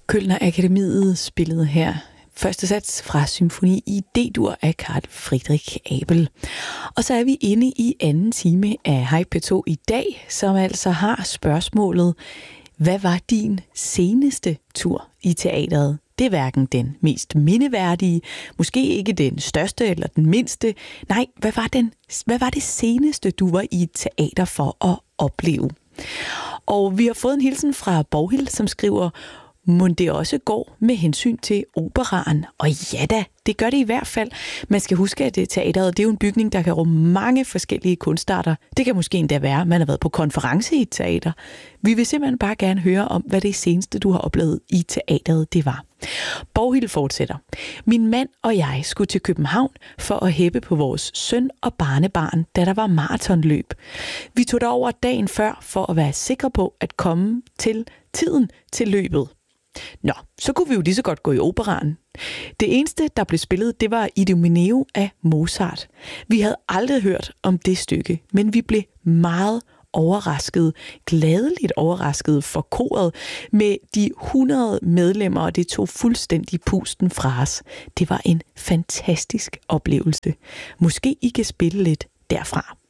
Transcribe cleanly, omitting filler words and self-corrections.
Kølner Akademiet spillede her første sats fra symfoni i D-dur af Carl Friedrich Abel. Og så er vi inde i anden time af Hej P2 i dag, som altså har spørgsmålet: hvad var din seneste tur i teateret? Det er hverken den mest mindeværdige, måske ikke den største eller den mindste. Nej, hvad var det seneste, du var i et teater for at opleve? Og vi har fået en hilsen fra Borghild, som skriver: mon det også går med hensyn til operaen? Og ja da, det gør det i hvert fald. Man skal huske, at teateret, det er jo en bygning, der kan rumme mange forskellige kunstarter. Det kan måske endda være, at man har været på konference i et teater. Vi vil simpelthen bare gerne høre om, hvad det seneste, du har oplevet i teateret, det var. Borghild fortsætter: min mand og jeg skulle til København for at hæppe på vores søn og barnebarn, da der var maratonløb. Vi tog derover dagen før for at være sikre på at komme til tiden til løbet. Nå, så kunne vi jo lige så godt gå i operaen. Det eneste, der blev spillet, det var Idomeneo af Mozart. Vi havde aldrig hørt om det stykke, men vi blev meget overrasket, gladeligt overrasket for koret med de 100 medlemmer, og det tog fuldstændig pusten fra os. Det var en fantastisk oplevelse. Måske I kan spille lidt derfra.